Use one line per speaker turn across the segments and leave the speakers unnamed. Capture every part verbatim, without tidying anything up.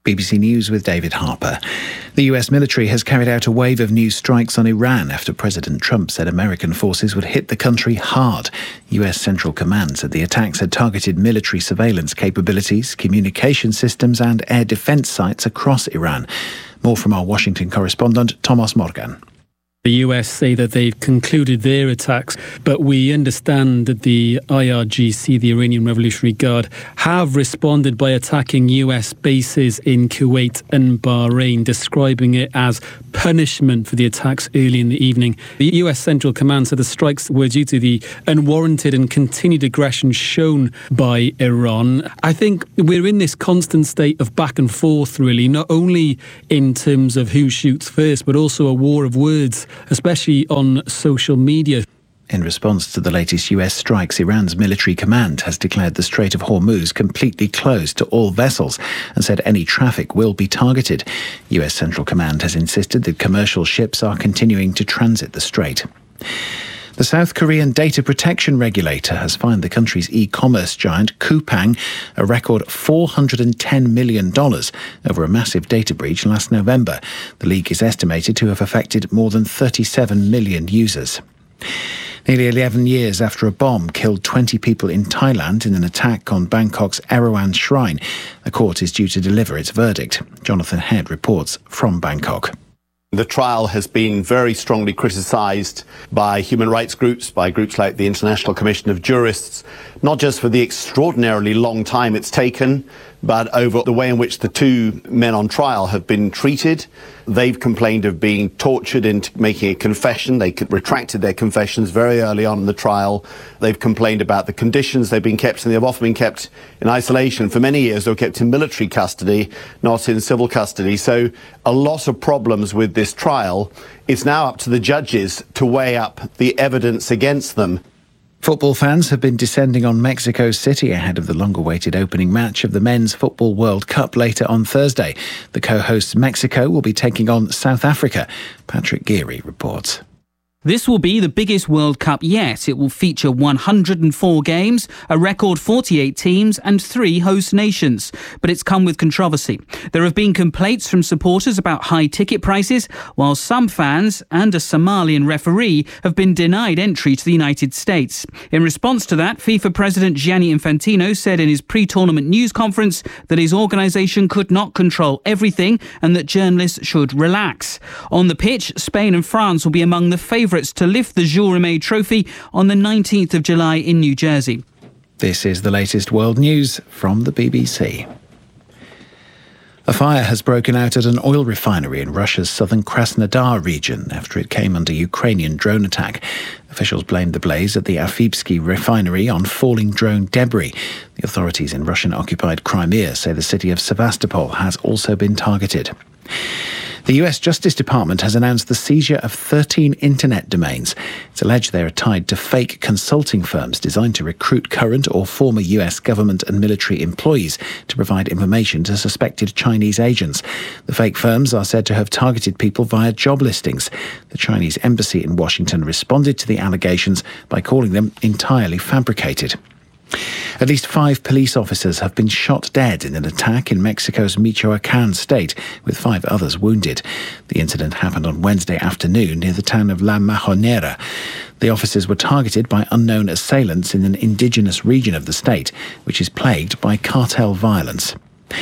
B B C News with David Harper. The U S military has carried out a wave of new strikes on Iran after President Trump said American forces would hit the country hard. U S Central Command said the attacks had targeted military surveillance capabilities, communication systems and air defence sites across Iran. More from our Washington correspondent, Thomas Morgan.
The U S say that they've concluded their attacks, but we understand that the I R G C, the Iranian Revolutionary Guard, have responded by attacking U S bases in Kuwait and Bahrain, describing it as punishment for the attacks early in the evening. The U S Central Command said the strikes were due to the unwarranted and continued aggression shown by Iran. I think we're in this constant state of back and forth, really, not only in terms of who shoots first, but also a war of words, especially on social media.
In response to the latest U S strikes, Iran's military command has declared the Strait of Hormuz completely closed to all vessels and said any traffic will be targeted. U S Central Command has insisted that commercial ships are continuing to transit the strait. The South Korean data protection regulator has fined the country's e-commerce giant Coupang a record four hundred ten million dollars over a massive data breach last November. The leak is estimated to have affected more than thirty-seven million users. Nearly eleven years after a bomb killed twenty people in Thailand in an attack on Bangkok's Erawan Shrine, the court is due to deliver its verdict. Jonathan Head reports from Bangkok.
The trial has been very strongly criticised by human rights groups, by groups like the International Commission of Jurists, not just for the extraordinarily long time it's taken, but over the way in which the two men on trial have been treated. They've complained of being tortured into making a confession. They retracted their confessions very early on in the trial. They've complained about the conditions they've been kept, and they've often been kept in isolation. For many years, they were kept in military custody, not in civil custody. So a lot of problems with this trial. It's now up to the judges to weigh up the evidence against them.
Football fans have been descending on Mexico City ahead of the long-awaited opening match of the Men's Football World Cup later on Thursday. The co-hosts Mexico will be taking on South Africa. Patrick Geary reports.
This will be the biggest World Cup yet. It will feature one hundred four games, a record forty-eight teams and three host nations. But it's come with controversy. There have been complaints from supporters about high ticket prices, while some fans and a Somalian referee have been denied entry to the United States. In response to that, FIFA President Gianni Infantino said in his pre-tournament news conference that his organisation could not control everything and that journalists should relax. On the pitch, Spain and France will be among the favourites to lift the Jules Rimet Trophy on the nineteenth of July in New Jersey.
This is the latest world news from the B B C. A fire has broken out at an oil refinery in Russia's southern Krasnodar region after it came under Ukrainian drone attack. Officials blamed the blaze at the Afipsky refinery on falling drone debris. The authorities in Russian-occupied Crimea say the city of Sevastopol has also been targeted. The U S Justice Department has announced the seizure of thirteen internet domains. It's alleged they are tied to fake consulting firms designed to recruit current or former U S government and military employees to provide information to suspected Chinese agents. The fake firms are said to have targeted people via job listings. The Chinese embassy in Washington responded to the allegations by calling them entirely fabricated. At least five police officers have been shot dead in an attack in Mexico's Michoacán state, with five others wounded. The incident happened on Wednesday afternoon near the town of La Majonera. The officers were targeted by unknown assailants in an indigenous region of the state, which is plagued by cartel violence.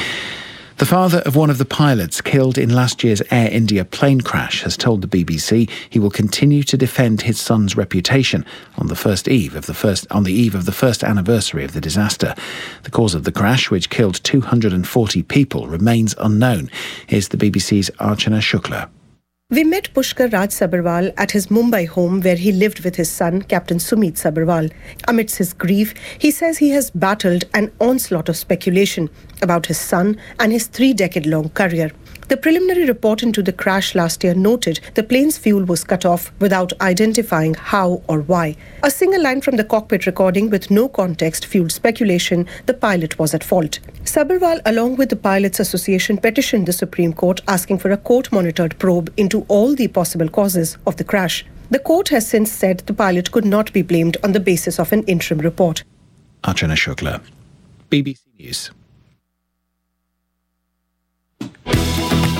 The father of one of the pilots killed in last year's Air India plane crash has told the B B C he will continue to defend his son's reputation on the first eve of the first on the eve of the first anniversary of the disaster. The cause of the crash, which killed two hundred forty people, remains unknown. Here's the B B C's Archana Shukla.
We met Pushkar Raj Sabharwal at his Mumbai home where he lived with his son, Captain Sumit Sabharwal. Amidst his grief, he says he has battled an onslaught of speculation about his son and his three-decade-long career. The preliminary report into the crash last year noted the plane's fuel was cut off without identifying how or why. A single line from the cockpit recording with no context fueled speculation the pilot was at fault. Sabharwal, along with the Pilots Association, petitioned the Supreme Court asking for a court-monitored probe into all the possible causes of the crash. The court has since said the pilot could not be blamed on the basis of an interim report.
Archana Shukla, B B C News.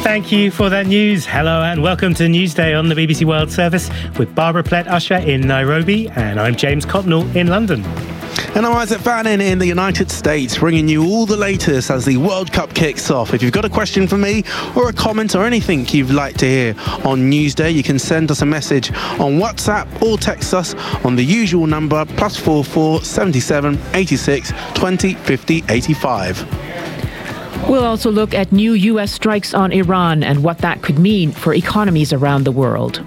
Thank you for that news. Hello and welcome to Newsday on the B B C World Service with Barbara Plett-Usher in Nairobi, and I'm James Copnell in London.
And I'm Isaac Fannin in the United States, bringing you all the latest as the World Cup kicks off. If you've got a question for me or a comment or anything you'd like to hear on Newsday, you can send us a message on WhatsApp or text us on the usual number, plus four four seven seven eight six twenty fifty eighty-five.
We'll also look at new U S strikes on Iran and what that could mean for economies around the world.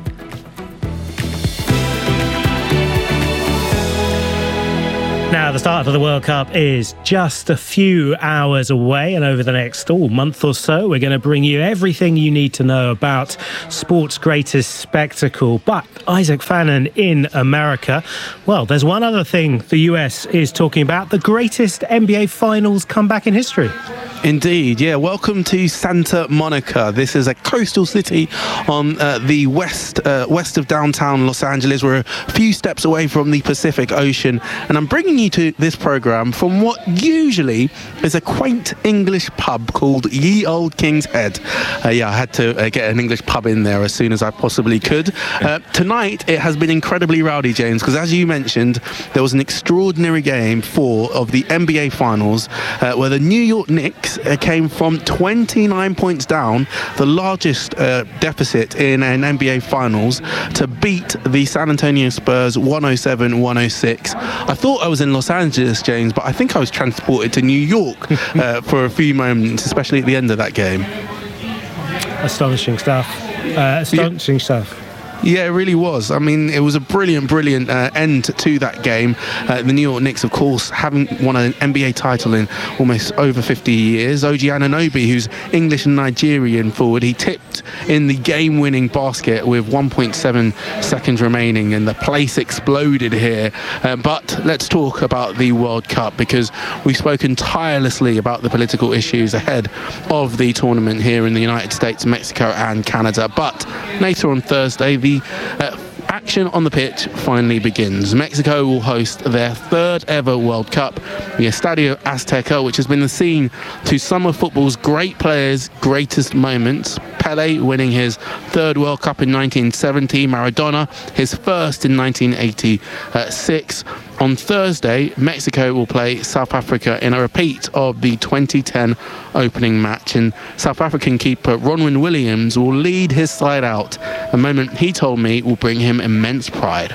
Now, the start of the World Cup is just a few hours away, and over the next oh, month or so, we're going to bring you everything you need to know about sport's greatest spectacle. But Isaac Fannin in America, well, there's one other thing the U S is talking about, the greatest N B A Finals comeback in history.
Indeed, yeah. Welcome to Santa Monica. This is a coastal city on uh, the west uh, west of downtown Los Angeles. We're a few steps away from the Pacific Ocean, and I'm bringing you to this program from what usually is a quaint English pub called Ye Old King's Head. Uh, yeah, I had to uh, get an English pub in there as soon as I possibly could. Uh, tonight, it has been incredibly rowdy, James, because as you mentioned, there was an extraordinary game four of the N B A Finals uh, where the New York Knicks uh, came from twenty-nine points down, the largest uh, deficit in an N B A Finals, to beat the San Antonio Spurs one oh seven one oh six. I thought I was in Los Angeles, James, but I think I was transported to New York uh, for a few moments, especially at the end of that game.
Astonishing stuff. Uh, astonishing
yeah.
stuff.
Yeah, it really was. I mean, it was a brilliant, brilliant uh, end to that game. Uh, the New York Knicks, of course, haven't won an N B A title in almost over fifty years. O G Anunoby, who's English and Nigerian forward, he tipped in the game-winning basket with one point seven seconds remaining, and the place exploded here. Uh, but let's talk about the World Cup, because we've spoken tirelessly about the political issues ahead of the tournament here in the United States, Mexico and Canada. But later on Thursday, the uh, action on the pitch finally begins. Mexico will host their third ever World Cup, the Estadio Azteca, which has been the scene to some of football's great players' greatest moments. Pelé winning his third World Cup in nineteen seventy, Maradona his first in nineteen eighty-six. On Thursday, Mexico will play South Africa in a repeat of the twenty ten opening match, and South African keeper Ronwen Williams will lead his side out, a moment he told me will bring him immense pride.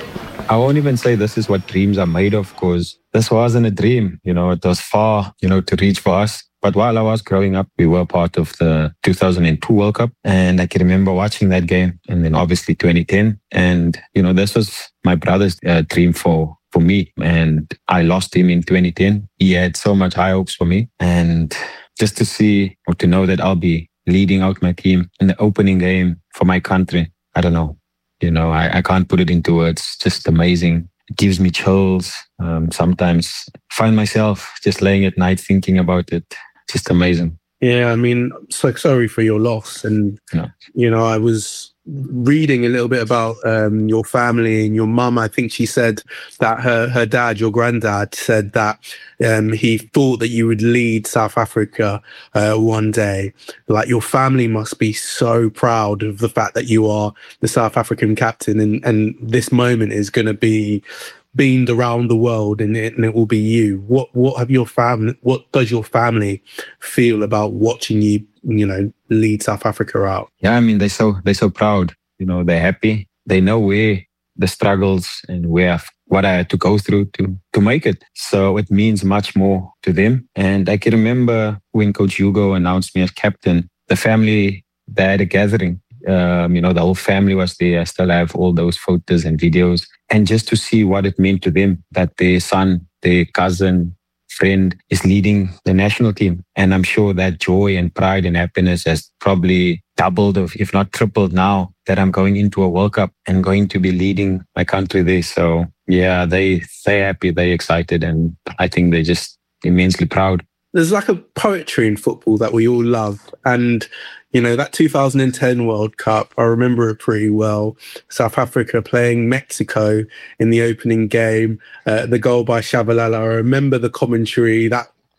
I won't even say this is what dreams are made of, because this wasn't a dream. You know, it was far, you know, to reach for us. But while I was growing up, we were part of the two thousand two World Cup. And I can remember watching that game, and then obviously twenty ten. And, you know, this was my brother's uh, dream for, for me. And I lost him in twenty ten. He had so much high hopes for me. And just to see or to know that I'll be leading out my team in the opening game for my country, I don't know. You know, I, I can't put it into words. Just amazing. It gives me chills. Um, sometimes find myself just laying at night thinking about it. Just amazing.
Yeah, I mean, so sorry for your loss. And,
yeah.
you know, I was reading a little bit about um, your family and your mum. I think she said that her, her dad, your granddad, said that um, he thought that you would lead South Africa uh, one day. Like, your family must be so proud of the fact that you are the South African captain, and, and this moment is going to be beamed around the world, and it, and it will be you. What what have your family? What does your family feel about watching you, you know, lead South Africa out?
Yeah, I mean, they're so they're so proud. You know, they're happy. They know where the struggles and where what I had to go through to to make it. So it means much more to them. And I can remember when Coach Hugo announced me as captain, the family, they had a gathering. Um, you know, the whole family was there. I still have all those photos and videos. And just to see what it meant to them, that their son, their cousin, friend is leading the national team. And I'm sure that joy and pride and happiness has probably doubled, if not tripled now that I'm going into a World Cup and going to be leading my country there. So yeah, they, they're happy, they're excited, and I think they're just immensely proud.
There's like a poetry in football that we all love. And, you know, that two thousand ten World Cup, I remember it pretty well. South Africa playing Mexico in the opening game, uh, the goal by Shabalala. I remember the commentary, that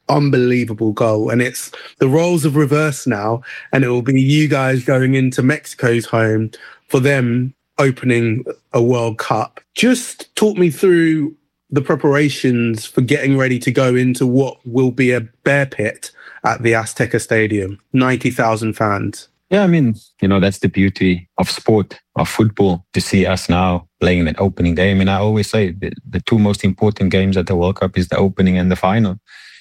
unbelievable goal. And it's the roles of reverse now, and it will be you guys going into Mexico's home for them opening a World Cup. Just talk me through the preparations for getting ready to go into what will be a bear pit at the Azteca Stadium, ninety thousand fans.
Yeah, I mean, you know, that's the beauty of sport, of football, to see us now playing that opening day. I mean, I always say the, the two most important games at the World Cup is the opening and the final.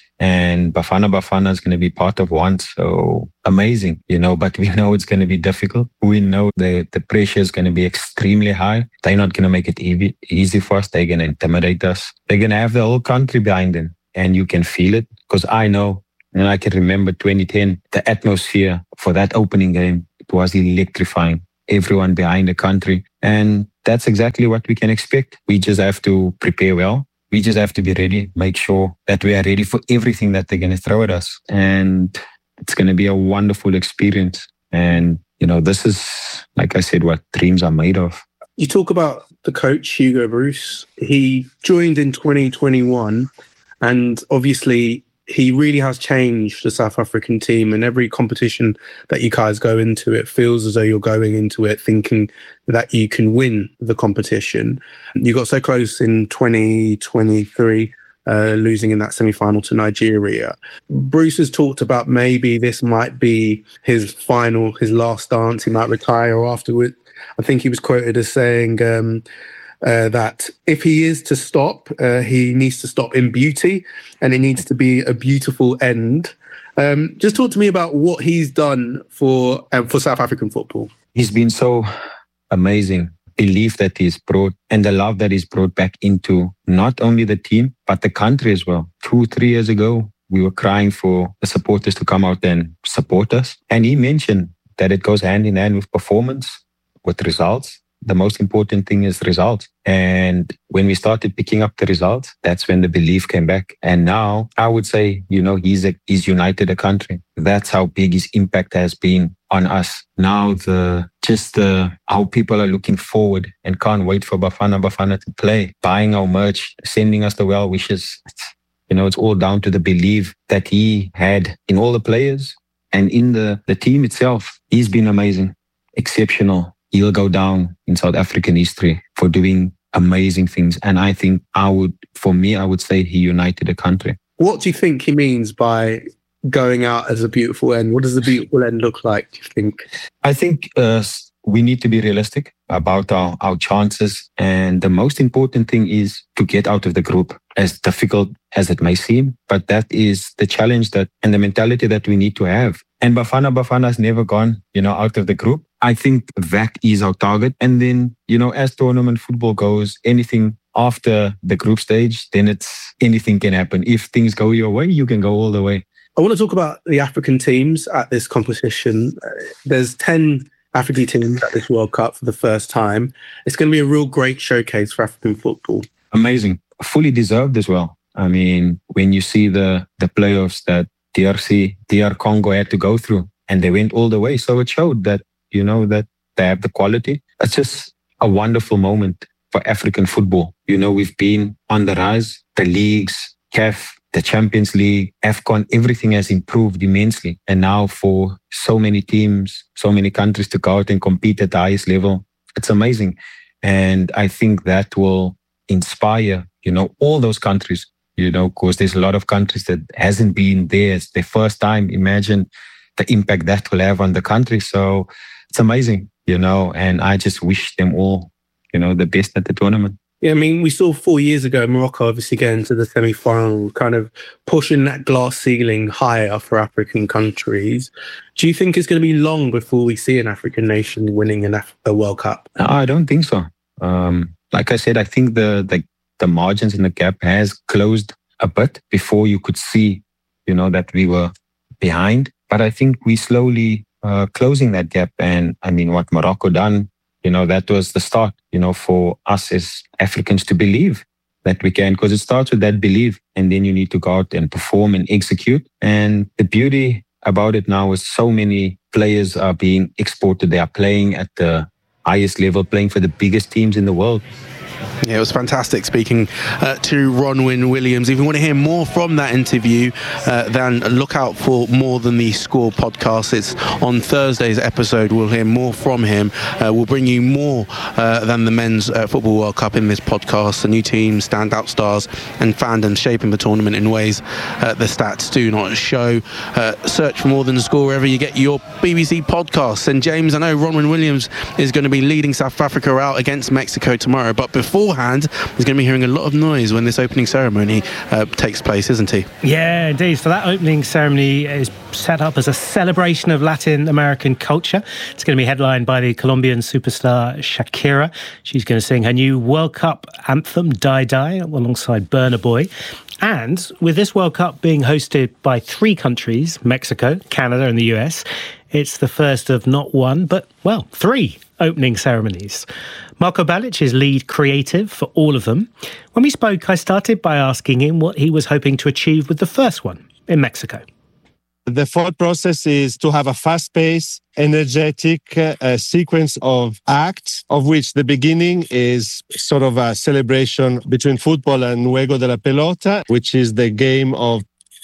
And Bafana Bafana is going to be part of one. So amazing, you know, but we know it's going to be difficult. We know the, the pressure is going to be extremely high. They're not going to make it easy, easy for us. They're going to intimidate us. They're going to have the whole country behind them. And you can feel it, because I know, and I can remember twenty ten, the atmosphere for that opening game, it was electrifying. Everyone behind the country. And that's exactly what we can expect. We just have to prepare well. We just have to be ready, make sure that we are ready for everything that they're going to throw at us. And it's going to be a wonderful experience. And, you know, this is, like I said, what dreams are made of.
You talk about the coach, Hugo Broos. He joined in twenty twenty-one, and obviously he really has changed the South African team, and every competition that you guys go into, it feels as though you're going into it thinking that you can win the competition. You got so close in twenty twenty-three, uh, losing in that semi-final to Nigeria. Bruce has talked about maybe this might be his final, his last dance. He might retire afterward. I think he was quoted as saying um, Uh, that if he is to stop, uh, he needs to stop in beauty, and it needs to be a beautiful end. Um, just talk to me about what he's done for um, for South African football.
He's been so amazing. Belief that he's brought, and the love that he's brought back into not only the team, but the country as well. Two, three years ago, we were crying for the supporters to come out and support us. And he mentioned that it goes hand in hand with performance, with results. The most important thing is results. And when we started picking up the results, that's when the belief came back. And now I would say, you know, he's a, he's united the country. That's how big his impact has been on us. Now the just the how people are looking forward and can't wait for Bafana Bafana to play, buying our merch, sending us the well wishes. You know, it's all down to the belief that he had in all the players and in the, the team itself. He's been amazing, exceptional. He'll go down in South African history for doing amazing things. And I think I would, for me, I would say he united the country.
What do you think he means by going out as a beautiful end? What does the beautiful end look like, do you think?
I think uh, we need to be realistic about our, our chances. And the most important thing is to get out of the group, as difficult as it may seem. But that is the challenge that and the mentality that we need to have. And Bafana Bafana has never gone, you know, out of the group. I think that is our target. And then, you know, as tournament football goes, anything after the group stage, then it's anything can happen. If things go your way, you can go all the way.
I want to talk about the African teams at this competition. Uh, there's ten African teams at this World Cup for the first time. It's going to be a real great showcase for African football.
Amazing. Fully deserved as well. I mean, when you see the, the playoffs that D R C, D R Congo had to go through, and they went all the way. So it showed that, you know, that they have the quality. It's just a wonderful moment for African football. You know, we've been on the rise. The leagues, C A F, the Champions League, AFCON, everything has improved immensely. And now for so many teams, so many countries to go out and compete at the highest level, it's amazing. And I think that will inspire, you know, all those countries, you know, because there's a lot of countries that hasn't been there. It's their first time. Imagine the impact that will have on the country. So it's amazing, you know, and I just wish them all, you know, the best at the tournament.
Yeah, I mean, we saw four years ago Morocco obviously getting to the semi-final, kind of pushing that glass ceiling higher for African countries. Do you think it's going to be long before we see an African nation winning an Af- a World Cup?
No, I don't think so. Um, like I said, I think the, the the margins in the gap has closed a bit before you could see, you know, that we were behind. But I think we slowly uh, closing that gap. And I mean, what Morocco done, you know, that was the start, you know, for us as Africans to believe that we can, because it starts with that belief, and then you need to go out and perform and execute. And the beauty about it now is so many players are being exported. They are playing at the highest level, playing for the biggest teams in the world.
Yeah, it was fantastic speaking uh, to Ronwen Williams. If you want to hear more from that interview, uh, then look out for More Than the Score podcast. It's on Thursday's episode. We'll hear more from him. Uh, we'll bring you more uh, than the Men's uh, Football World Cup in this podcast. The new teams, standout stars and fandom shaping the tournament in ways uh, the stats do not show. Uh, search for More Than the Score wherever you get your B B C podcasts. And James, I know Ronwen Williams is going to be leading South Africa out against Mexico tomorrow, but beforehand he's going to be hearing a lot of noise when this opening ceremony uh, takes place, isn't he?
Yeah, indeed. So that opening ceremony is set up as a celebration of Latin American culture. It's going to be headlined by the Colombian superstar Shakira. She's going to sing her new World Cup anthem, Die Die, alongside Burna Boy. And with this World Cup being hosted by three countries, Mexico, Canada and the U S, it's the first of not one, but, well, three opening ceremonies. Marco Balic is lead creative for all of them. When we spoke, I started by asking him what he was hoping to achieve with the first one in Mexico.
The thought process is to have a fast-paced, energetic uh, sequence of acts, of which the beginning is sort of a celebration between football and Juego de la Pelota, which is the game of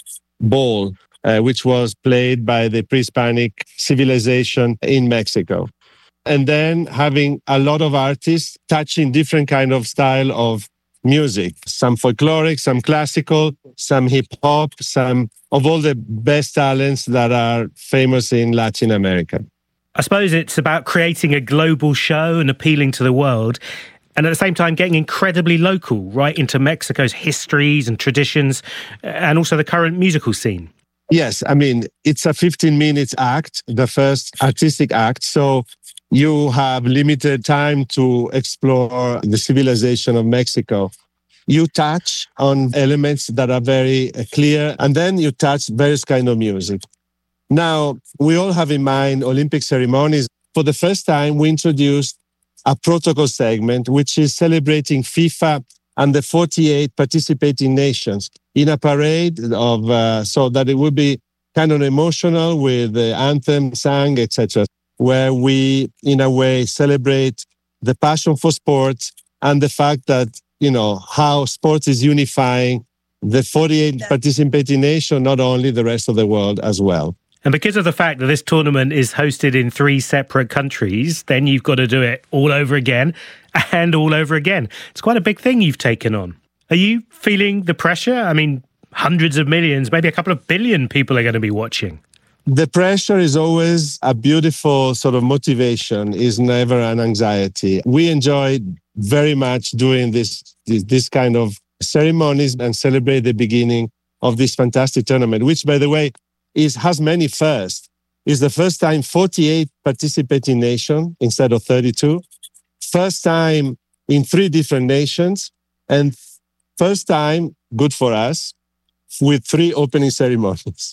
ball, uh, which was played by the pre-Hispanic civilization in Mexico. And then having a lot of artists touching different kind of style of music, some folkloric, some classical, some hip-hop, some of all the best talents that are famous in Latin America.
I suppose it's about creating a global show and appealing to the world, and at the same time getting incredibly local, right into Mexico's histories and traditions, and also the current musical scene.
Yes, I mean, it's a fifteen minutes act, the first artistic act, so you have limited time to explore the civilization of Mexico. You touch on elements that are very clear, and then you touch various kind of music. Now, we all have in mind Olympic ceremonies. For the first time, we introduced a protocol segment, which is celebrating FIFA and the forty-eight participating nations in a parade of, uh, so that it would be kind of emotional with the anthem, sang, et cetera, where we, in a way, celebrate the passion for sports and the fact that, you know, how sports is unifying the forty-eight participating nations, not only the rest of the world as well.
And because of the fact that this tournament is hosted in three separate countries, then you've got to do it all over again and all over again. It's quite a big thing you've taken on. Are you feeling the pressure? I mean, hundreds of millions, maybe a couple of billion people are going to be watching.
The pressure is always a beautiful sort of motivation, is never an anxiety. We enjoy very much doing this, this, this kind of ceremonies and celebrate the beginning of this fantastic tournament, which, by the way, is has many firsts. It's the first time forty-eight participating nations instead of thirty-two. First time in three different nations. And first time, good for us, with three opening ceremonies.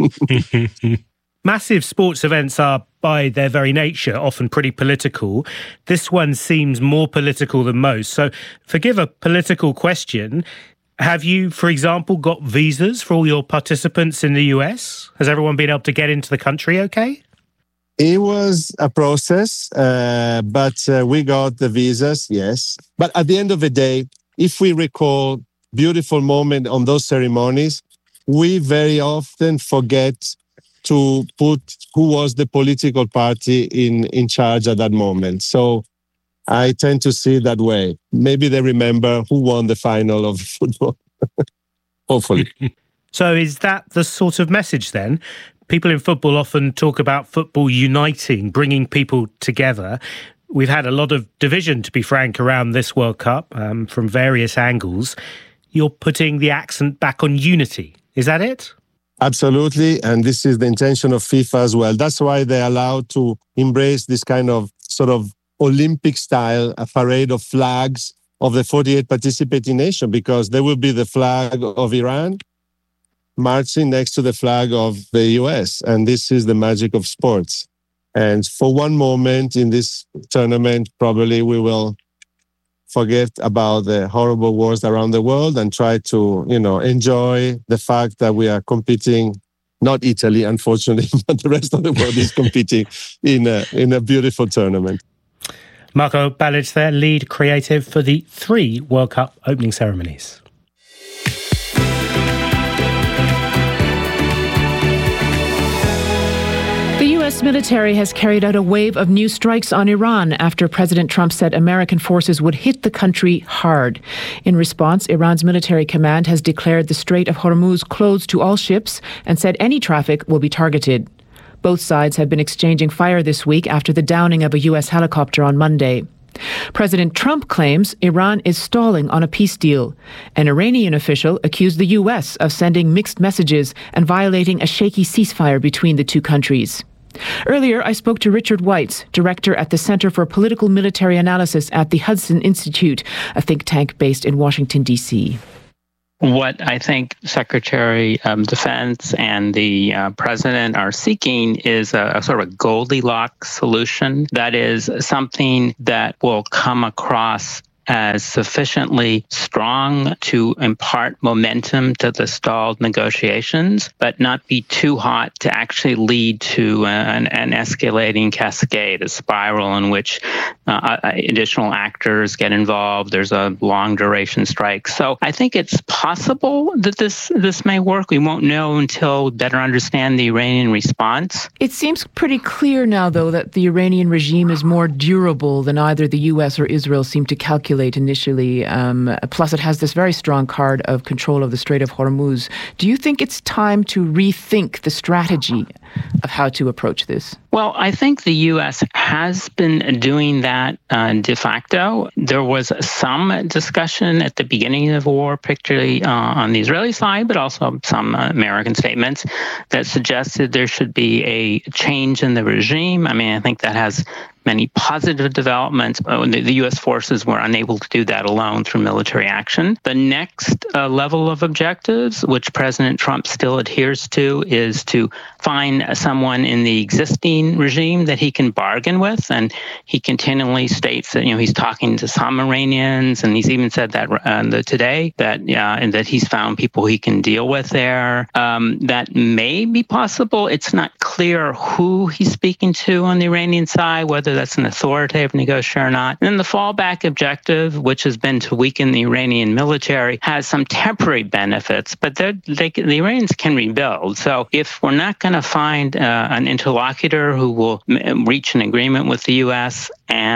Massive sports events are, by their very nature, often pretty political. This one seems more political than most. So forgive a political question. Have you, for example, got visas for all your participants in the U S? Has everyone been able to get into the country okay?
It was a process, uh, but uh, we got the visas, yes. But at the end of the day, if we recall beautiful moment on those ceremonies, we very often forget to put who was the political party in, in charge at that moment. So I tend to see it that way. Maybe they remember who won the final of football. Hopefully.
So is that the sort of message then? People in football often talk about football uniting, bringing people together. We've had a lot of division, to be frank, around this World Cup um, from various angles. You're putting the accent back on unity. Is that it?
Absolutely. And this is the intention of FIFA as well. That's why they're allowed to embrace this kind of sort of Olympic style, a parade of flags of the forty-eight participating nations, because there will be the flag of Iran marching next to the flag of the U S. And this is the magic of sports. And for one moment in this tournament, probably we will forget about the horrible wars around the world and try to, you know, enjoy the fact that we are competing, not Italy, unfortunately, but the rest of the world is competing in a, in a beautiful tournament.
Marco Balic there, lead creative for the three World Cup opening ceremonies.
The U S military has carried out a wave of new strikes on Iran after President Trump said American forces would hit the country hard. In response, Iran's military command has declared the Strait of Hormuz closed to all ships and said any traffic will be targeted. Both sides have been exchanging fire this week after the downing of a U S helicopter on Monday. President Trump claims Iran is stalling on a peace deal. An Iranian official accused the U S of sending mixed messages and violating a shaky ceasefire between the two countries. Earlier, I spoke to Richard Weitz, director at the Center for Political Military Analysis at the Hudson Institute, a think tank based in Washington, D C.
What I think Secretary of Defense and the uh, President are seeking is a, a sort of a Goldilocks solution. That is something that will come across as sufficiently strong to impart momentum to the stalled negotiations, but not be too hot to actually lead to an, an escalating cascade, a spiral in which uh, additional actors get involved. There's a long duration strike. So I think it's possible that this this may work. We won't know until we better understand the Iranian response.
It seems pretty clear now, though, that the Iranian regime is more durable than either the U S or Israel seem to calculate initially. Um, plus, it has this very strong card of control of the Strait of Hormuz. Do you think it's time to rethink the strategy of how to approach this?
Well, I think the U S has been doing that uh, de facto. There was some discussion at the beginning of the war, particularly uh, on the Israeli side, but also some uh, American statements that suggested there should be a change in the regime. I mean, I think that has many positive developments. The U S forces were unable to do that alone through military action. The next uh, level of objectives, which President Trump still adheres to, is to find someone in the existing regime that he can bargain with. And he continually states that, you know, he's talking to some Iranians, and he's even said that uh, today, that uh, and that he's found people he can deal with there. Um, that may be possible. It's not clear who he's speaking to on the Iranian side, whether that's an authoritative negotiator or not. And then the fallback objective, which has been to weaken the Iranian military, has some temporary benefits, but they, the Iranians can rebuild. So if we're not going to find uh, an interlocutor who will m- reach an agreement with the U S,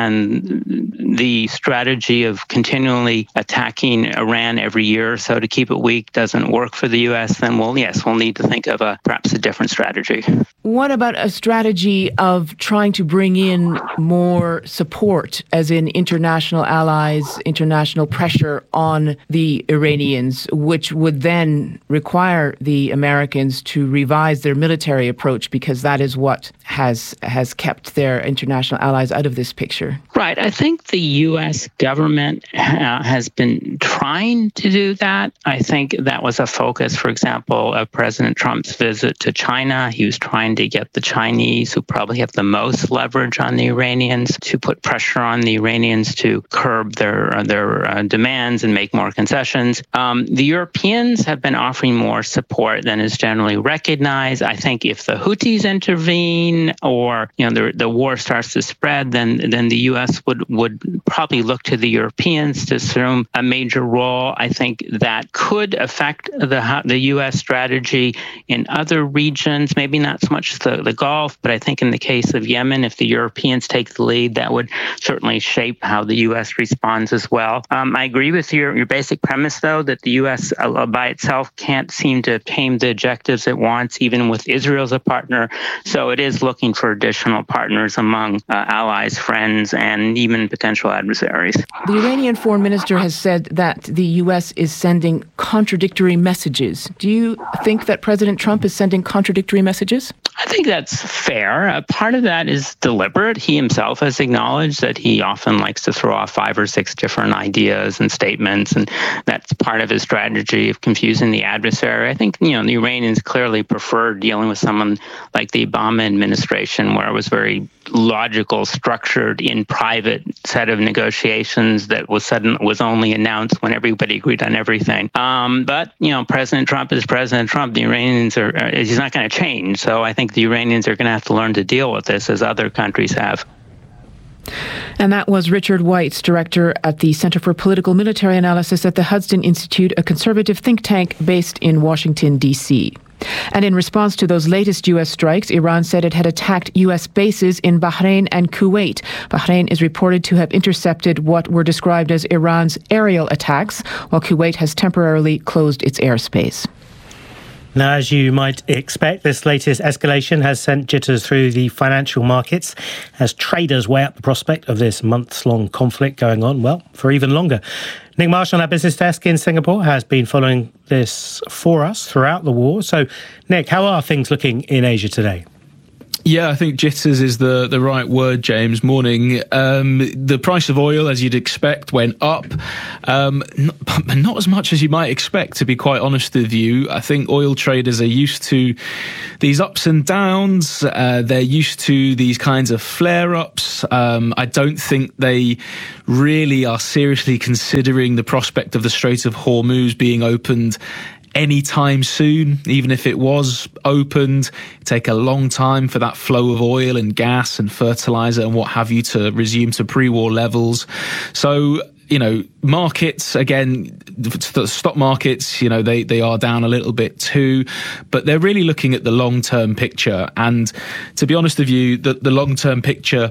and the strategy of continually attacking Iran every year or so to keep it weak doesn't work for the U S, then we'll, yes, we'll need to think of a perhaps a different strategy.
What about a strategy of trying to bring in more support, as in international allies, international pressure on the Iranians, which would then require the Americans to revise their military approach, because that is what has has kept their international allies out of this picture?
Right. I think the U S government uh, has been trying to do that. I think that was a focus, for example, of President Trump's visit to China. He was trying to get the Chinese, who probably have the most leverage on the Iranians, to put pressure on the Iranians to curb their uh, their uh, demands and make more concessions. Um, the Europeans have been offering more support than is generally recognized. I think if the Houthis intervene, or you know the the war starts to spread, then then the U S would would probably look to the Europeans to assume a major role. I think that could affect the the U S strategy in other regions, maybe not so much the, the Gulf, but I think in the case of Yemen, if the Europeans take the lead, that would certainly shape how the U S responds as well. Um, I agree with your, your basic premise, though, that the U S uh, by itself can't seem to attain the objectives it wants, even with Israel as a partner. So it is looking for additional partners among uh, allies, friends, and even potential adversaries.
The Iranian foreign minister has said that the U S is sending contradictory messages. Do you think that President Trump is sending contradictory messages?
I think that's fair. Uh, part of that is deliberate. He himself has acknowledged that he often likes to throw off five or six different ideas and statements, and that's part of his strategy of confusing the adversary. I think, you know, the Iranians clearly prefer dealing with someone like the Obama administration, where it was very logical, structured, in private set of negotiations that was sudden was only announced when everybody agreed on everything. Um, but you know, President Trump is President Trump. The Iranians are, are he's not going to change. So I think the Iranians are going to have to learn to deal with this, as other countries have.
And that was Richard Whites, director at the Center for Political Military Analysis at the Hudson Institute, a conservative think tank based in Washington, D C. And in response to those latest U S strikes, Iran said it had attacked U S bases in Bahrain and Kuwait. Bahrain is reported to have intercepted what were described as Iran's aerial attacks, while Kuwait has temporarily closed its airspace.
Now, as you might expect, this latest escalation has sent jitters through the financial markets as traders weigh up the prospect of this months-long conflict going on, well, for even longer. Nick Marsh on our business desk in Singapore has been following this for us throughout the war. So, Nick, how are things looking in Asia today?
Yeah, I think jitters is the, the right word, James. Morning. Um, the price of oil, as you'd expect, went up. Um, not, not as much as you might expect, to be quite honest with you. I think oil traders are used to these ups and downs. Uh, they're used to these kinds of flare-ups. Um, I don't think they really are seriously considering the prospect of the Strait of Hormuz being opened anytime soon. Even if it was opened, it'd take a long time for that flow of oil and gas and fertilizer and what have you to resume to pre-war levels. So, you know, markets, again, the stock markets, you know, they, they are down a little bit too, but they're really looking at the long-term picture. And to be honest with you, the, the long-term picture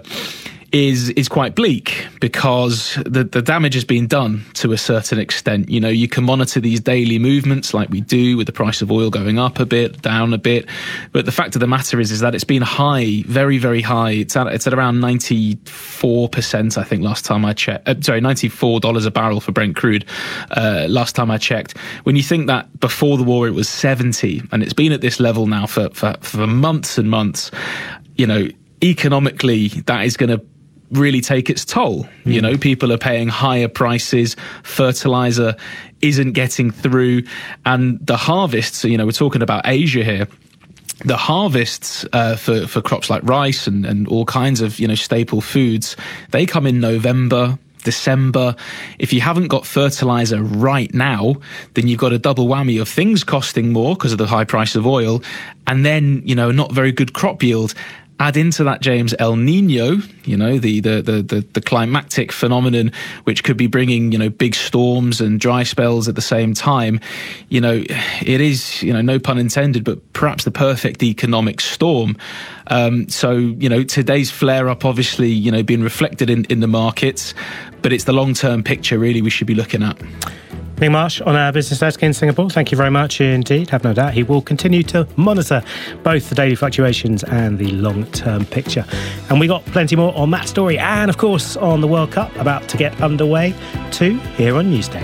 is is quite bleak because the, the damage has been done to a certain extent. You know, you can monitor these daily movements like we do with the price of oil going up a bit, down a bit. But the fact of the matter is, is that it's been high, very, very high. It's at, it's at around ninety-four percent, I think, last time I checked. Uh, sorry, ninety-four dollars a barrel for Brent crude uh, last time I checked. When you think that before the war it was seventy, and it's been at this level now for, for, for months and months, you know, economically that is going to really take its toll. Mm. You know, people are paying higher prices, fertilizer isn't getting through, and the harvests, you know, we're talking about Asia here, the harvests uh, for, for crops like rice and, and all kinds of, you know, staple foods, they come in November, December. If you haven't got fertilizer right now, then you've got a double whammy of things costing more because of the high price of oil, and then, you know, not very good crop yield. Add into that, James, El Nino, you know, the, the the the the climatic phenomenon, which could be bringing, you know, big storms and dry spells at the same time. You know, it is, you know, no pun intended, but perhaps the perfect economic storm. Um, so, you know, today's flare-up obviously, you know, being reflected in, in the markets, but it's the long-term picture really we should be looking at.
Nick Marsh on our business desk in Singapore. Thank you very much indeed. Have no doubt he will continue to monitor both the daily fluctuations and the long-term picture. And we got plenty more on that story and, of course, on the World Cup about to get underway too here on Newsday.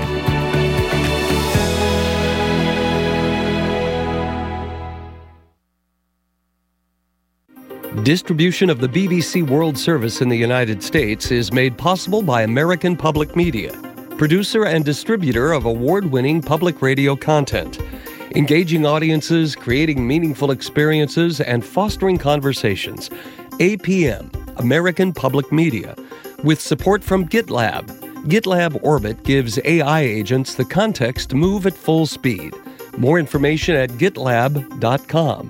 Distribution of the B B C World Service in the United States is made possible by American Public Media, producer and distributor of award-winning public radio content, engaging audiences, creating meaningful experiences, and fostering conversations. A P M, American Public Media, with support from GitLab. GitLab Orbit gives A I agents the context to move at full speed. More information at gitlab dot com.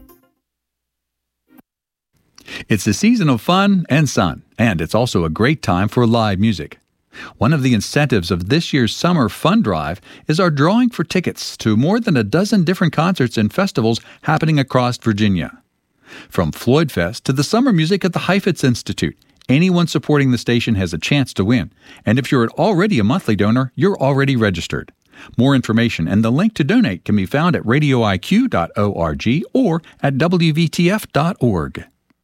It's a season of fun and sun, and it's also a great time for live music. One of the incentives of this year's Summer Fun Drive is our drawing for tickets to more than a dozen different concerts and festivals happening across Virginia. From Floyd Fest to the summer music at the Heifetz Institute, anyone supporting the station has a chance to win. And if you're already a monthly donor, you're already registered. More information and the link to donate can be found at radio I Q dot org or at W V T F dot org.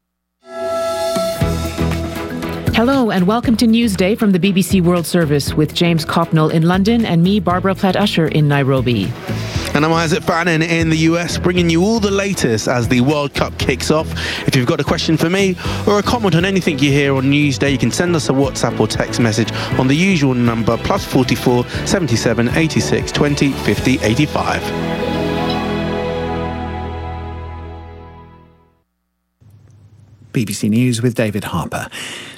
Hello and welcome to Newsday from the B B C World Service with James Cocknell in London and me, Barbara Platt-Usher, in Nairobi.
And I'm Isaac Bannon in the U S, bringing you all the latest as the World Cup kicks off. If you've got a question for me or a comment on anything you hear on Newsday, you can send us a WhatsApp or text message on the usual number, plus forty-four, seventy-seven, eighty-six, twenty, fifty, eighty-five.
B B C News with David Harper.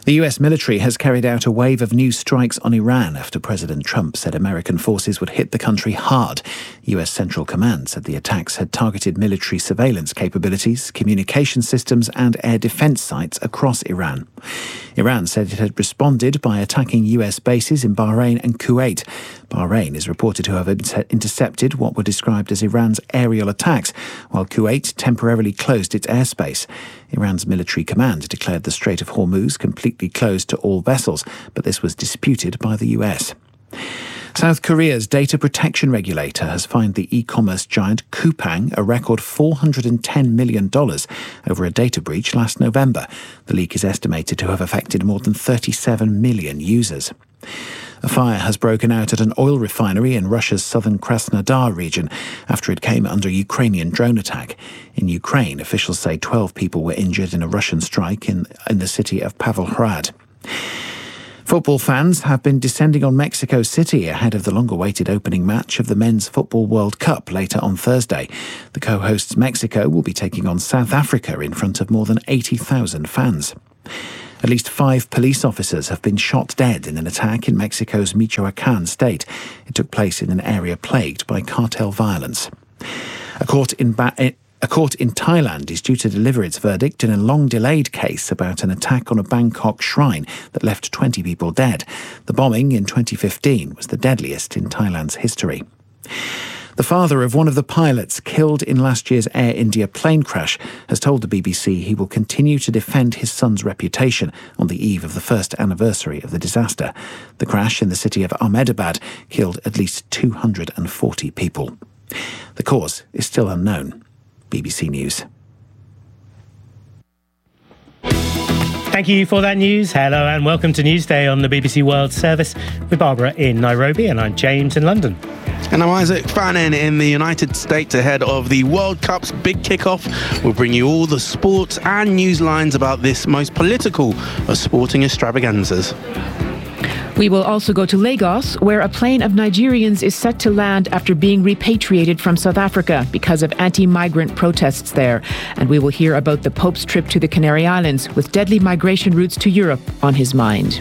The U S military has carried out a wave of new strikes on Iran after President Trump said American forces would hit the country hard. U S Central Command said the attacks had targeted military surveillance capabilities, communication systems and air defense sites across Iran. Iran said it had responded by attacking U S bases in Bahrain and Kuwait. Bahrain is reported to have inter- intercepted what were described as Iran's aerial attacks, while Kuwait temporarily closed its airspace. Iran's military command declared the Strait of Hormuz completely closed to all vessels, but this was disputed by the U S. South Korea's data protection regulator has fined the e-commerce giant Coupang a record four hundred ten million dollars over a data breach last November. The leak is estimated to have affected more than thirty-seven million users. A fire has broken out at an oil refinery in Russia's southern Krasnodar region after it came under Ukrainian drone attack. In Ukraine, officials say twelve people were injured in a Russian strike in, in the city of Pavlograd. Football fans have been descending on Mexico City ahead of the long-awaited opening match of the Men's Football World Cup later on Thursday. The co-hosts Mexico will be taking on South Africa in front of more than eighty thousand fans. At least five police officers have been shot dead in an attack in Mexico's Michoacan state. It took place in an area plagued by cartel violence. A court in ba- A court in Thailand is due to deliver its verdict in a long-delayed case about an attack on a Bangkok shrine that left twenty people dead. The bombing in twenty fifteen was the deadliest in Thailand's history. The father of one of the pilots killed in last year's Air India plane crash has told the B B C he will continue to defend his son's reputation on the eve of the first anniversary of the disaster. The crash in the city of Ahmedabad killed at least two hundred forty people. The cause is still unknown. B B C News.
Thank you for that news. Hello and welcome to Newsday on the B B C World Service with Barbara in Nairobi, and I'm James in London.
And I'm Isaac Fannin in the United States ahead of the World Cup's big kickoff. We'll bring you all the sports and news lines about this most political of sporting extravaganzas.
We will also go to Lagos, where a plane of Nigerians is set to land after being repatriated from South Africa because of anti-migrant protests there. And we will hear about the Pope's trip to the Canary Islands, with deadly migration routes to Europe on his mind.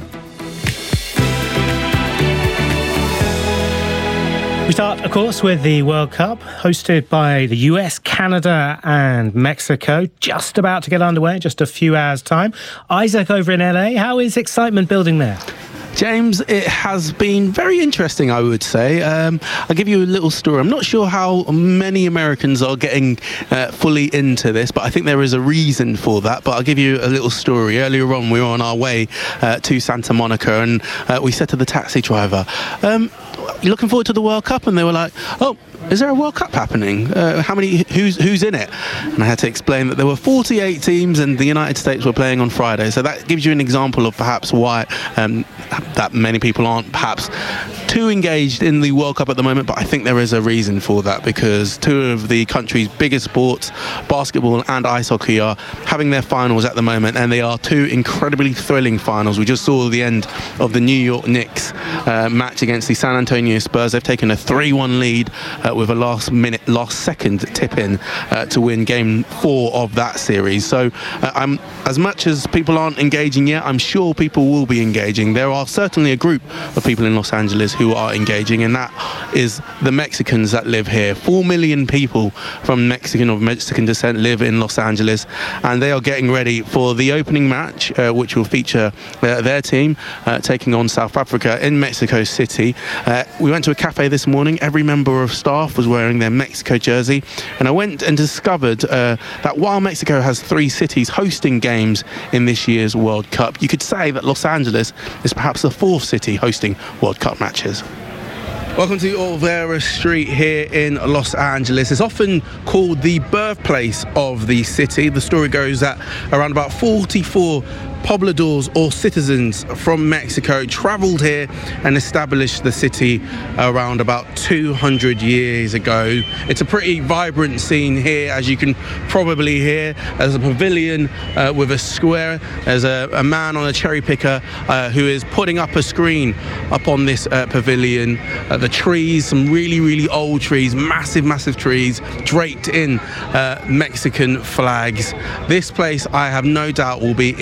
We start, of course, with the World Cup, hosted by the U S, Canada and Mexico, just about to get underway in just a few hours' time. Isaac over in L A, how is excitement building there?
James, it has been very interesting, I would say. Um, I'll give you a little story. I'm not sure how many Americans are getting uh, fully into this, but I think there is a reason for that. But I'll give you a little story. Earlier on, we were on our way uh, to Santa Monica, and uh, we said to the taxi driver, um, "You looking forward to the World Cup?" And they were like, "Oh, is there a World Cup happening? Uh, how many? Who's who's in it?" And I had to explain that there were forty-eight teams, and the United States were playing on Friday. So that gives you an example of perhaps why um, that many people aren't perhaps too engaged in the World Cup at the moment. But I think there is a reason for that, because two of the country's biggest sports, basketball and ice hockey, are having their finals at the moment, and they are two incredibly thrilling finals. We just saw the end of the New York Knicks uh, match against the San Antonio Spurs. They've taken a three one lead uh, with a last minute, last second tip in uh, to win game four of that series. So uh, I'm, as much as people aren't engaging yet, I'm sure people will be engaging. There are certainly a group of people in Los Angeles who are engaging, and that is the Mexicans that live here. Four million people from Mexican or Mexican descent live in Los Angeles, and they are getting ready for the opening match, uh, which will feature uh, their team uh, taking on South Africa in Mexico City. Uh, we went to a cafe this morning. Every member of staff was wearing their Mexico jersey, and I went and discovered uh, that while Mexico has three cities hosting games in this year's World Cup, you could say that Los Angeles is perhaps the fourth city hosting World Cup matches. Welcome to Olvera Street here in Los Angeles. It's often called the birthplace of the city. The story goes that around about forty-four pobladors or citizens from Mexico travelled here and established the city around about two hundred years ago. It's a pretty vibrant scene here, as you can probably hear. There's a pavilion uh, with a square. There's a, a man on a cherry picker uh, who is putting up a screen up on this uh, pavilion. Uh, the trees, some really, really old trees, massive, massive trees draped in uh, Mexican flags. This place, I have no doubt, will be incredible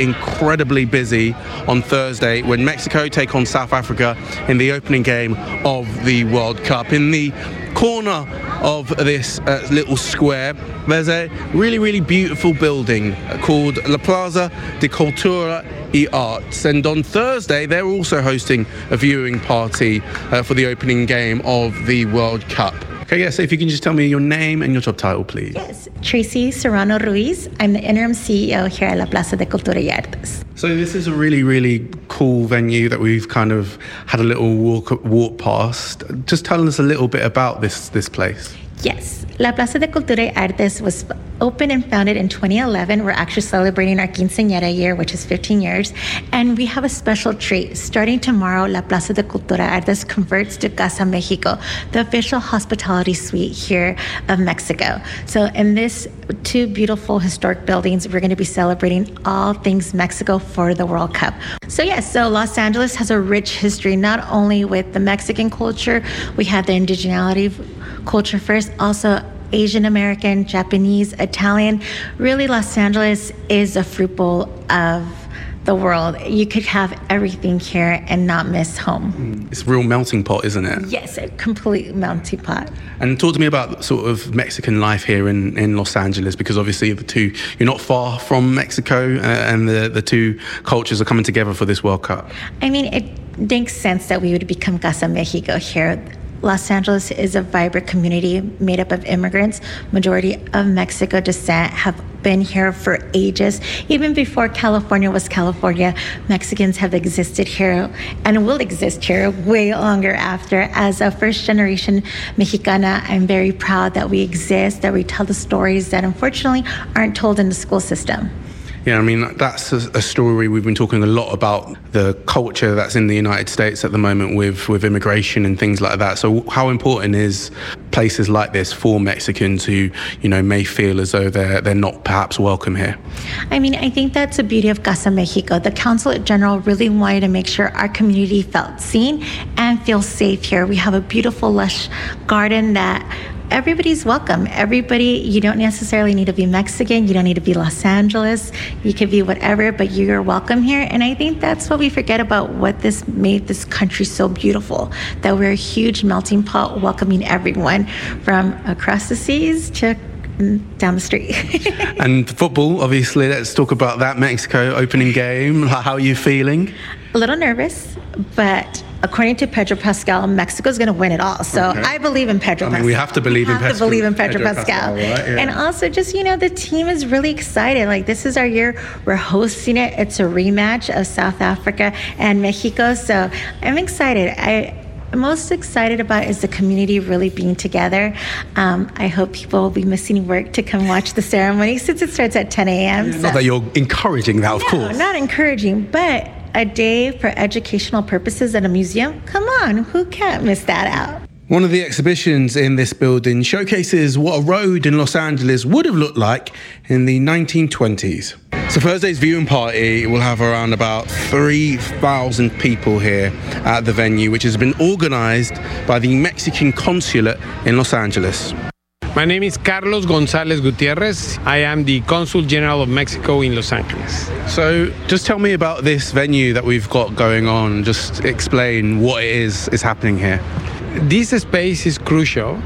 incredibly busy on Thursday when Mexico take on South Africa in the opening game of the World Cup. In the corner of this uh, little square, there's a really, really beautiful building called La Plaza de Cultura y Arts, and on Thursday they're also hosting a viewing party uh, for the opening game of the World Cup. Okay, yeah, so if you can just tell me your name and your job title, please.
Yes, Tracy Serrano Ruiz. I'm the interim C E O here at La Plaza de Cultura y Artes.
So this is a really, really cool venue that we've kind of had a little walk walk past. Just tell us a little bit about this this place.
Yes, La Plaza de Cultura y Artes was opened and founded in twenty eleven. We're actually celebrating our quinceañera year, which is fifteen years. And we have a special treat. Starting tomorrow, La Plaza de Cultura y Artes converts to Casa Mexico, the official hospitality suite here of Mexico. So in this two beautiful historic buildings, we're going to be celebrating all things Mexico for the World Cup. So yes, so Los Angeles has a rich history, not only with the Mexican culture, we have the indigeneity culture first, also Asian American, Japanese, Italian. Really, Los Angeles is a fruit bowl of the world. You could have everything here and not miss home.
It's a real melting pot, isn't it?
Yes, a complete melting pot.
And talk to me about sort of Mexican life here in, in Los Angeles, because obviously the two, you're not far from Mexico, uh, and the, the two cultures are coming together for this World Cup.
I mean, it makes sense that we would become Casa Mexico here. Los Angeles is a vibrant community made up of immigrants. Majority of Mexico descent have been here for ages. Even before California was California, Mexicans have existed here and will exist here way longer after. As a first generation Mexicana, I'm very proud that we exist, that we tell the stories that unfortunately aren't told in the school system.
Yeah, I mean, that's a, a story. We've been talking a lot about the culture that's in the United States at the moment with, with immigration and things like that. So how important is places like this for Mexicans who, you know, may feel as though they're, they're not perhaps welcome here?
I mean, I think that's the beauty of Casa Mexico. The Consulate General really wanted to make sure our community felt seen and feel safe here. We have a beautiful, lush garden that everybody's welcome. Everybody, you don't necessarily need to be Mexican. You don't need to be Los Angeles. You could be whatever, but you're welcome here. And I think that's what we forget about what this made this country so beautiful, that we're a huge melting pot welcoming everyone from across the seas to down the street.
And football, obviously, let's talk about that Mexico opening game. How are you feeling?
A little nervous, but according to Pedro Pascal, Mexico's going to win it all. So okay. I believe in Pedro
I mean,
Pascal.
we have to believe
we
in
have
Pedro.
to believe in Pedro, Pedro
Pascal,
Pascal.
right? Yeah.
And also, just, you know, the team is really excited. Like, this is our year. We're hosting it. It's a rematch of South Africa and Mexico. So I'm excited. I. I'm most excited about is the community really being together. Um, I hope people will be missing work to come watch the ceremony since it starts at ten a.m.
So. Not that you're encouraging that, of
no,
course.
Not encouraging, but a day for educational purposes at a museum. Come on, who can't miss that out?
One of the exhibitions in this building showcases what a road in Los Angeles would have looked like in the nineteen twenties. So Thursday's viewing party will have around about three thousand people here at the venue, which has been organised by the Mexican Consulate in Los Angeles.
My name is Carlos González Gutiérrez. I am the Consul General of Mexico in Los Angeles.
So just tell me about this venue that we've got going on. Just explain what it is is happening here.
This space is crucial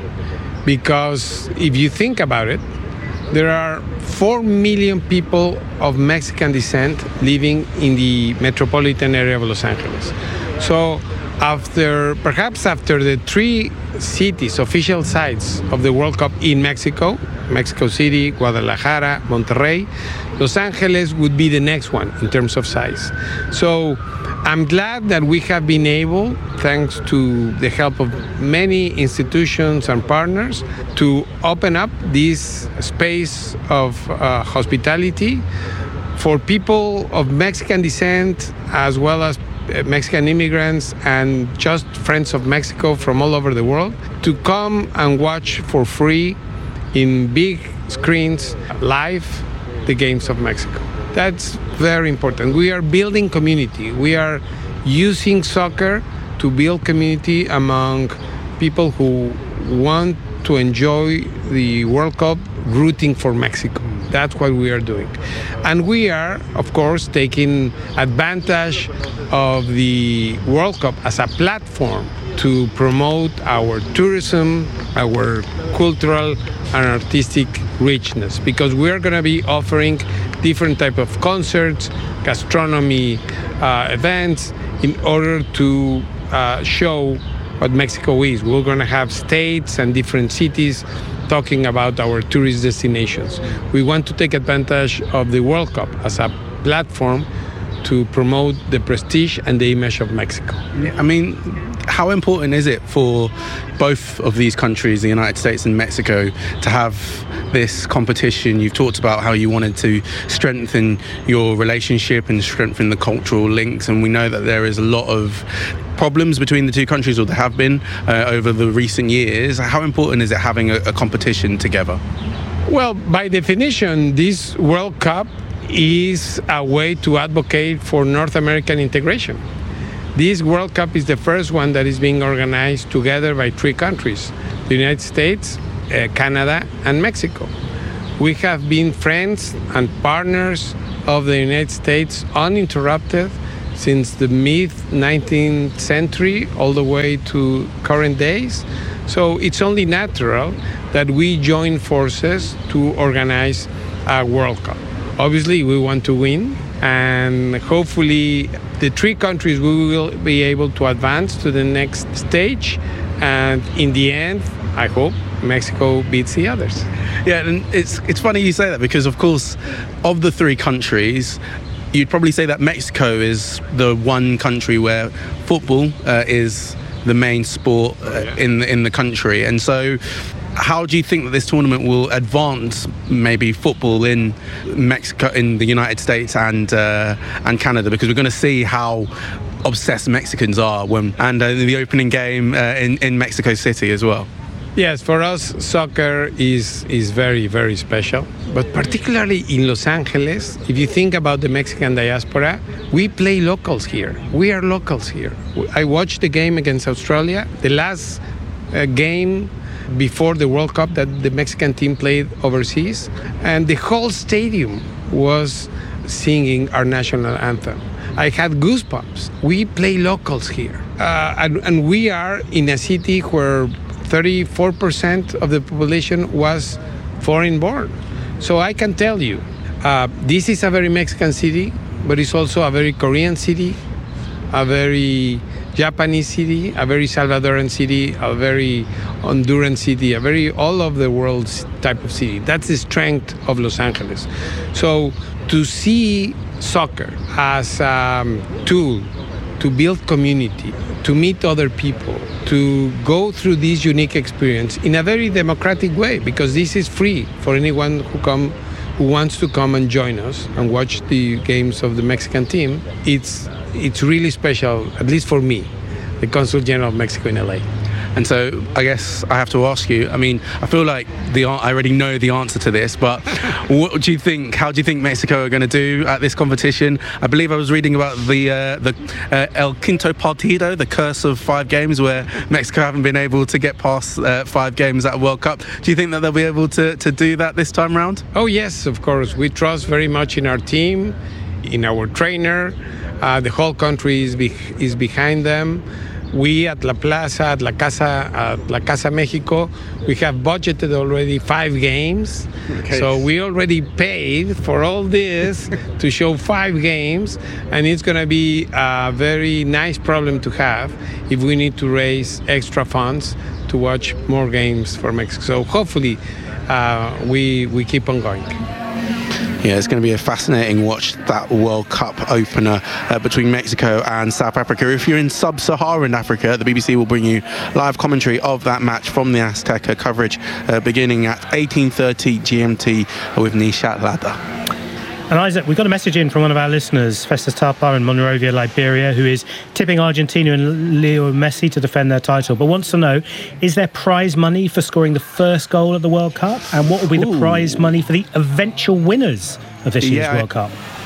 because if you think about it, there are four million people of Mexican descent living in the metropolitan area of Los Angeles. So after, perhaps after the three cities, official sites of the World Cup in Mexico, Mexico City, Guadalajara, Monterrey, Los Angeles would be the next one in terms of size. So I'm glad that we have been able, thanks to the help of many institutions and partners, to open up this space of uh, hospitality for people of Mexican descent, as well as Mexican immigrants and just friends of Mexico from all over the world, to come and watch for free in big screens live the games of Mexico. That's very important. We are building community. We are using soccer to build community among people who want to enjoy the World Cup rooting for Mexico. That's what we are doing. And we are, of course, taking advantage of the World Cup as a platform to promote our tourism, our cultural and artistic richness, because we are going to be offering different type of concerts, gastronomy uh, events, in order to uh, show what Mexico is. We're going to have states and different cities talking about our tourist destinations. We want to take advantage of the World Cup as a platform to promote the prestige and the image of Mexico.
I mean, how important is it for both of these countries, the United States and Mexico, to have this competition? You've talked about how you wanted to strengthen your relationship and strengthen the cultural links, and we know that there is a lot of problems between the two countries, or there have been uh, over the recent years. How important is it having a, a competition together?
Well, by definition, this World Cup is a way to advocate for North American integration. This World Cup is the first one that is being organized together by three countries: the United States, uh, Canada, and Mexico. We have been friends and partners of the United States uninterrupted since the mid-nineteenth century all the way to current days. So it's only natural that we join forces to organize a World Cup. Obviously, we want to win, and hopefully the three countries we will be able to advance to the next stage, and in the end, I hope Mexico beats the others.
Yeah, and it's it's funny you say that, because of course, of the three countries, you'd probably say that Mexico is the one country where football uh, is the main sport uh, in the, in the country, and so how do you think that this tournament will advance maybe football in Mexico, in the United States and uh, and Canada? Because we're going to see how obsessed Mexicans are when and uh, the opening game uh, in in Mexico City as well.
Yes, for us, soccer is is very, very special. But particularly in Los Angeles, if you think about the Mexican diaspora, we play locals here. We are locals here. I watched the game against Australia, the last uh, game before the World Cup that the Mexican team played overseas, and the whole stadium was singing our national anthem. I had goosebumps. We play locals here. Uh, and, and we are in a city where thirty-four percent of the population was foreign born. So I can tell you, uh, this is a very Mexican city, but it's also a very Korean city, a very Japanese city, a very Salvadoran city, a very Honduran city, a very all of the world type of city. That's the strength of Los Angeles. So to see soccer as a tool to build community, to meet other people, to go through this unique experience in a very democratic way, because this is free for anyone who come, who wants to come and join us and watch the games of the Mexican team. It's it's really special, at least for me, the Consul General of Mexico in L A.
And so I guess I have to ask you, I mean, I feel like the I already know the answer to this, but what do you think, how do you think Mexico are going to do at this competition? I believe I was reading about the uh, the uh, El Quinto Partido, the curse of five games, where Mexico haven't been able to get past uh, five games at a World Cup. Do you think that they'll be able to, to do that this time around?
Oh, yes, of course. We trust very much in our team, in our trainer. Uh, the whole country is, be- is behind them. We at La Plaza, at La Casa, at La Casa Mexico, we have budgeted already five games. Okay. So we already paid for all this to show five games, and it's going to be a very nice problem to have if we need to raise extra funds to watch more games for Mexico. So hopefully uh, we we keep on going.
Yeah, it's going to be a fascinating watch, that World Cup opener uh, between Mexico and South Africa. If you're in sub-Saharan Africa, the B B C will bring you live commentary of that match from the Azteca, coverage uh, beginning at eighteen thirty G M T with Nishat Lada.
And Isaac, we've got a message in from one of our listeners, Festus Tapar in Monrovia, Liberia, who is tipping Argentina and Leo Messi to defend their title, but wants to know, is there prize money for scoring the first goal at the World Cup? And what will be Ooh. the prize money for the eventual winners of this year's
yeah,
World Cup?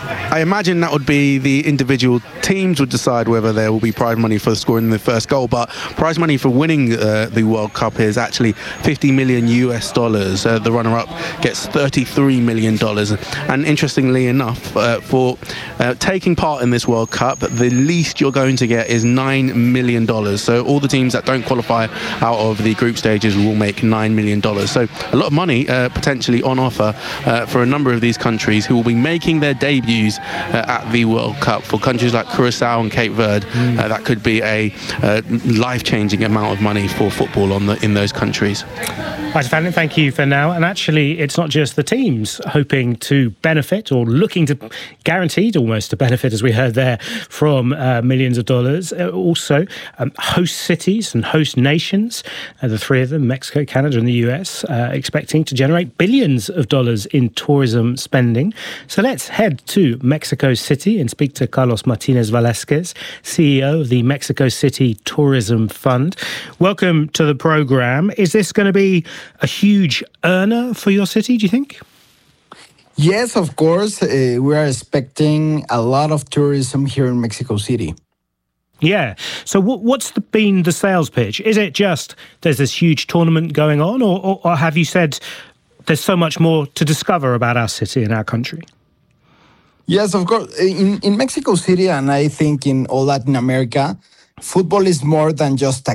I imagine that would be the individual teams would decide whether there will be prize money for scoring the first goal, but prize money for winning uh, the World Cup is actually fifty million U S dollars. Uh, the runner-up gets thirty-three million dollars. And interestingly enough, uh, for uh, taking part in this World Cup, the least you're going to get is nine million dollars. So all the teams that don't qualify out of the group stages will make nine million dollars. So a lot of money uh, potentially on offer uh, for a number of these countries who will be making their debuts uh, at the World Cup. For countries like Curacao and Cape Verde, mm. uh, that could be a uh, life-changing amount of money for football on the, in those countries.
Right, Fernand, thank you for now. And actually, it's not just the teams hoping to benefit or looking to, guaranteed almost to benefit, as we heard there, from uh, millions of dollars. Uh, also, um, host cities and host nations, uh, the three of them, Mexico, Canada and the U S, uh, expecting to generate billions of dollars in tourism spending. So let's head to Mexico City and speak to Carlos Martinez Velasquez, C E O of the Mexico City Tourism Fund. Welcome to the programme. Is this going to be a huge earner for your city, do you think?
Yes, of course. Uh, we are expecting a lot of tourism here in Mexico City.
Yeah. So what, what's the, been the sales pitch? Is it just there's this huge tournament going on, or, or, or have you said there's so much more to discover about our city and our country?
Yes, of course. In, in Mexico City, and I think in all Latin America, football is more than just a